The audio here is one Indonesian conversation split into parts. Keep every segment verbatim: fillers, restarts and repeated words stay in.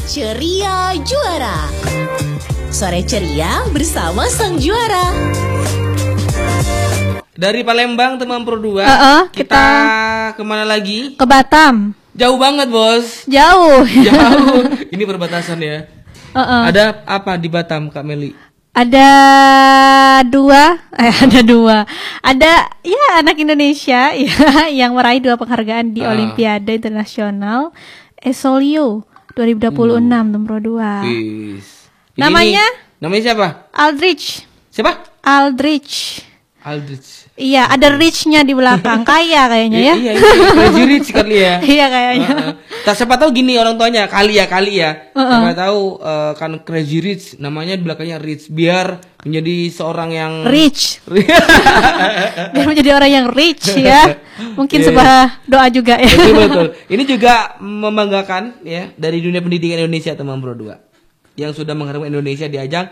Ceria Juara. Sore ceria bersama sang juara. Dari Palembang teman Pro dua, Uh-uh, kita, kita kemana lagi? ke Batam. Jauh banget bos. Jauh. Jauh. Ini perbatasan ya. Uh-uh. Ada apa di Batam Kak Meli? Ada dua, eh ada dua. Ada ya anak Indonesia ya yang meraih dua penghargaan di Ah. Olimpiade Internasional Esolio dua ribu dua puluh enam Teman Pro dua. Wis. Ini Namanya? nih, namanya siapa? Aldrich. Siapa? Aldrich. Aldrich. Iya, ada rich-nya di belakang. Kaya kayaknya ya. Iya, iya, Crazy Rich kali ya. Iya kayaknya. Uh-uh. Tak siapa tahu gini orang tuanya, kali ya, kali ya. Uh-uh. Siapa tahu uh, kan Crazy Rich, namanya di belakangnya Rich biar menjadi seorang yang Rich. Biar menjadi orang yang rich ya. Mungkin Yeah. sebuah doa juga ya. Betul betul. Ini juga membanggakan ya dari dunia pendidikan Indonesia teman Pro dua yang sudah mengharumkan Indonesia di ajang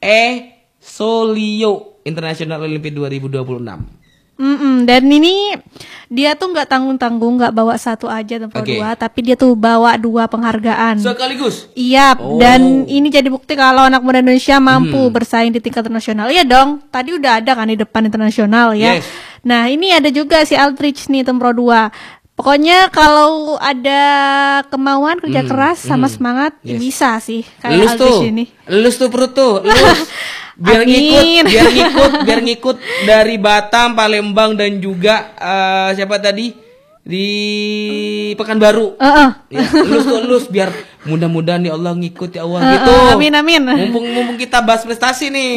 Esolio International Olympic dua ribu dua puluh enam. Mm-mm, dan ini dia tuh nggak tanggung-tanggung, nggak bawa satu aja Teman Pro Oke. dua, tapi dia tuh bawa dua penghargaan. Sekaligus. Iya, Oh. dan ini jadi bukti kalau anak muda Indonesia mampu bersaing di tingkat internasional. Iya dong, tadi udah ada kan di depan internasional ya. Yes. Nah ini ada juga si Aldrich nih Teman Pro dua. Pokoknya kalau ada kemauan, kerja Hmm, keras sama hmm. semangat, ya Yes. bisa sih kayak Lulus Aldrich tuh, ini. lulus tuh perut tuh, lulus. Biar Amin. ngikut, biar ngikut, biar ngikut dari Batam, Palembang dan juga eh, siapa tadi di Pekanbaru. Heeh. Ya, lulus tuh lulus biar mudah-mudahan ya Allah ngikut ya Allah Heeh, gitu. amin, amin. Mumpung mumpung kita bahas prestasi nih.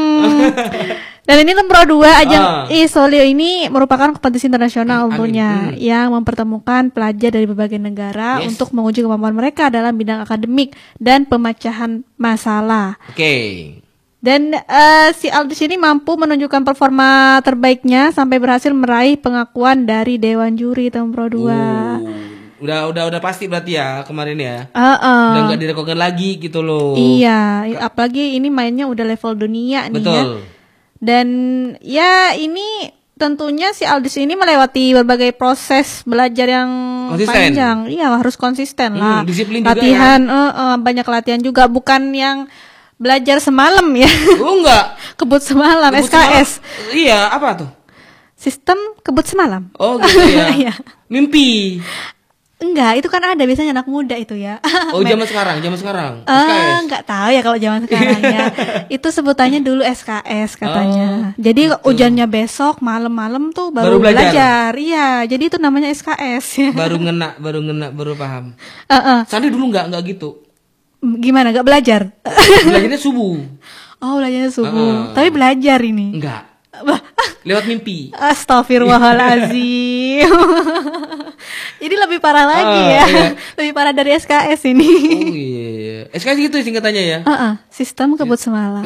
Dan ini Teman Pro dua ajang Ah. Esolio ini merupakan kompetisi internasional Amin. tentunya Hmm. yang mempertemukan pelajar dari berbagai negara Yes. untuk menguji kemampuan mereka dalam bidang akademik dan pemecahan masalah. Oke. Dan eh, si Aldrich ini mampu menunjukkan performa terbaiknya sampai berhasil meraih pengakuan dari Dewan Juri Teman Pro dua. Oh, udah udah udah pasti berarti ya kemarin ya. Heeh. Udah nggak direkokan lagi gitu loh. Iya, apalagi ini mainnya udah level dunia nih ya. Betul. Dan ya ini tentunya si Aldis ini melewati berbagai proses belajar yang Konsisten. panjang. Iya harus konsisten Hmm, lah. disiplin juga latihan, eh, eh, banyak latihan juga. Bukan yang belajar semalam ya. Oh enggak. Kebut semalam, Kebut S K S. semalam. Iya, apa tuh? Sistem kebut semalam. Oh gitu ya. Iya. Mimpi. Enggak, itu kan ada biasanya anak muda itu ya. Oh, zaman sekarang, zaman sekarang. S K S. Ah, nggak tahu ya kalau zaman sekarang ya. Itu sebutannya dulu S K S katanya. Oh, jadi gitu. ujiannya besok malam-malam tuh baru, Baru belajar. belajar. Iya, jadi itu namanya S K S ya. Baru ngena, baru ngena, baru paham. Heeh. Sandi dulu enggak, enggak gitu. Gimana? Nggak belajar? Belajarnya subuh. Oh, belajarnya subuh. Heeh. Tapi belajar ini. Enggak. Bah, Lewat mimpi. Astagfirullahalazim. Jadi lebih parah lagi Ah, ya. iya. Lebih parah dari S K S ini. Oh iya. S K S gitu singkatannya ya. Heeh, sistem kebut semalam.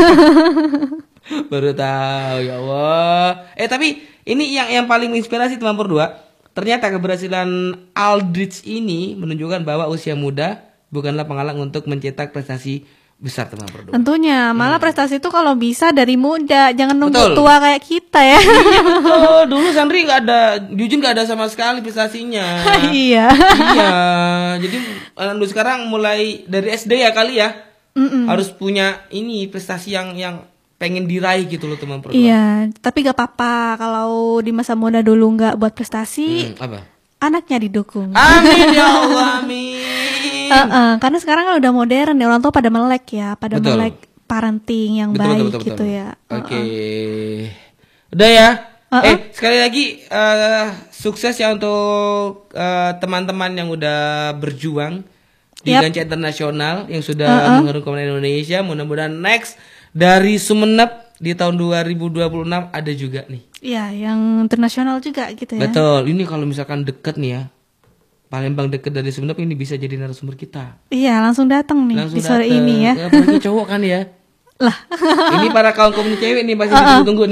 Baru tahu ya Allah. Eh tapi ini yang yang paling menginspirasi teman Pro dua. Ternyata keberhasilan Aldrich ini menunjukkan bahwa usia muda bukanlah penghalang untuk mencetak prestasi besar teman Pro dua. Tentunya, malah prestasi itu kalau bisa dari muda, jangan nunggu Betul. tua kayak kita ya. Iya betul. Dulu Sandri nggak ada, Jujun nggak ada sama sekali prestasinya. Iya. Iya. Jadi anak dulu sekarang mulai dari S D ya kali ya. Mm-mm. Harus punya ini prestasi yang yang pengen diraih gitu loh teman Pro dua. Iya, tapi gak apa-apa kalau di masa muda dulu nggak buat prestasi, Hmm, apa? anaknya didukung. Amin ya Allah, amin. Heeh, karena sekarang kan udah modern ya, orang tua pada melek ya, pada Betul. melek parenting yang Betul, baik betul, betul, gitu betul. ya. Oke. Heeh. Udah ya. Uh-uh. Eh, sekali lagi eh, sukses ya untuk eh, teman-teman yang udah berjuang di Yap. kancah internasional yang sudah Uh-uh. mengharumkan Indonesia. Mudah-mudahan next dari Sumenep di tahun dua ribu dua puluh enam ada juga nih. Iya, yang internasional juga gitu ya. Betul. Ini kalau misalkan deket nih ya. Palembang deket dari Sumenep ini bisa jadi narasumber kita. Iya, langsung datang nih Langsung di sore dateng. ini ya. Apalagi cowok kan ya. Lah. Ini para kaum kaum cewek nih pasti Uh-uh. ditunggu